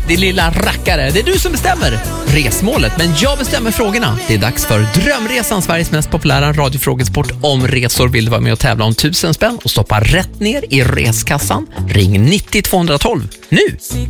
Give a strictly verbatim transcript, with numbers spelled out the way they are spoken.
din lilla rackare. Det är du som bestämmer resmålet, men jag bestämmer frågorna. Det är dags för Drömresan, Sveriges mest populära radiofrågesport om resor. Vill du vara med och tävla om tusen spänn och stoppa rätt ner i reskassan? Ring nittio tvåhundratolv nu!